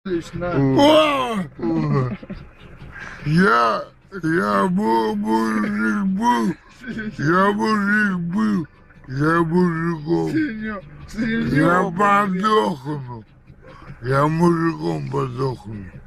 Лично. Я мужик был, я мужиком. Я подохну, я мужиком подохну.